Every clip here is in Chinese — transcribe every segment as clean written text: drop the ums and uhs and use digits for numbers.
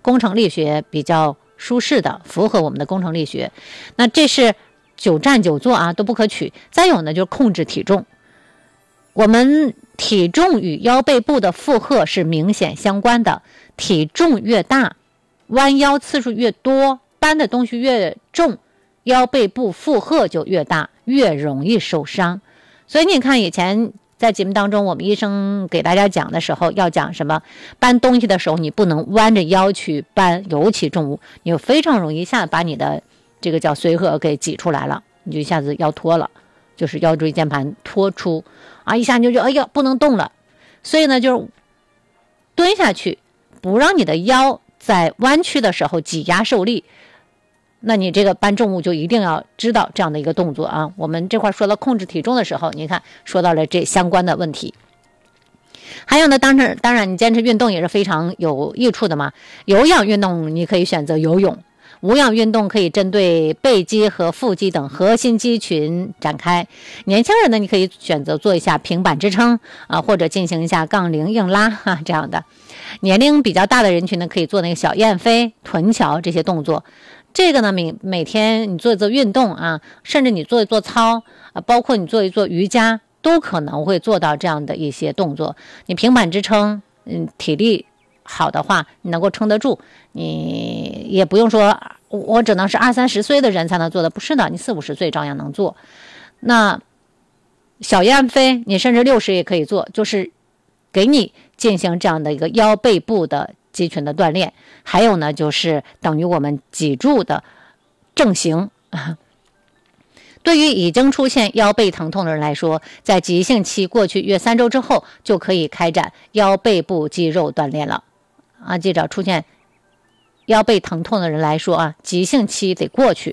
工程力学比较舒适的，符合我们的工程力学。那这是久站久坐啊，都不可取。再有呢，就是控制体重。我们体重与腰背部的负荷是明显相关的，体重越大，弯腰次数越多，搬的东西越重，腰背部负荷就越大，越容易受伤。所以你看以前在节目当中，我们医生给大家讲的时候要讲什么？搬东西的时候你不能弯着腰去搬，尤其重物，你非常容易一下把你的这个叫髓核给挤出来了，你就一下子腰脱了，就是腰椎间盘脱出啊，一下你就觉得哎呀不能动了。所以呢，就是蹲下去，不让你的腰在弯曲的时候挤压受力。那你这个搬重物就一定要知道这样的一个动作啊。我们这块说到控制体重的时候，你看说到了这相关的问题。还有呢，当然你坚持运动也是非常有益处的嘛。有氧运动你可以选择游泳，无氧运动可以针对背肌和腹肌等核心肌群展开。年轻人呢，你可以选择做一下平板支撑啊，或者进行一下杠铃硬拉这样的。年龄比较大的人群呢，可以做那个小燕飞、臀桥这些动作。这个呢，每天你做一做运动啊，甚至你做一做操啊，包括你做一做瑜伽，都可能会做到这样的一些动作。你平板支撑，体力好的话，你能够撑得住，你也不用说我只能是20-30岁的人才能做的，不是的，你40-50岁照样能做。那小燕飞，你甚至60也可以做，就是给你进行这样的一个腰背部的肌群的锻炼。还有呢，就是等于我们脊柱的正形。对于已经出现腰背疼痛的人来说，在急性期过去约3周之后，就可以开展腰背部肌肉锻炼了啊。记着，出现腰背疼痛的人来说啊，急性期得过去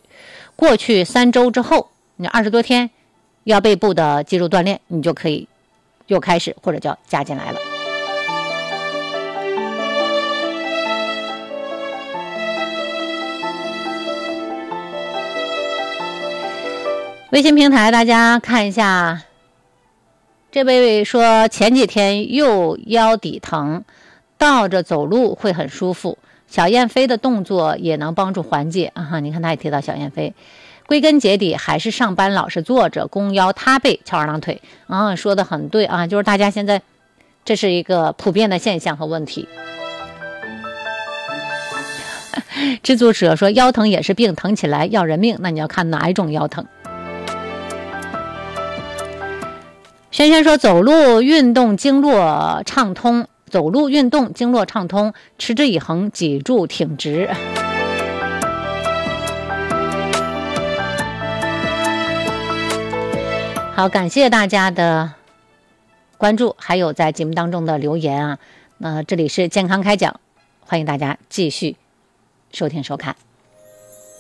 3周之后，你20多天腰背部的肌肉锻炼，你就可以又开始或者叫加进来了。微信平台大家看一下，这位说前几天右腰底疼，倒着走路会很舒服，小燕飞的动作也能帮助缓解啊。你看他也提到小燕飞，归根结底还是上班老是坐着，弓腰塌背翘二郎腿啊，说的很对啊，就是大家现在这是一个普遍的现象和问题。知足者说腰疼也是病，疼起来要人命，那你要看哪一种腰疼。轩轩说走路运动经络畅通，持之以恒，脊柱挺直。好，感谢大家的关注，还有在节目当中的留言啊。这里是健康开讲，欢迎大家继续收听收看。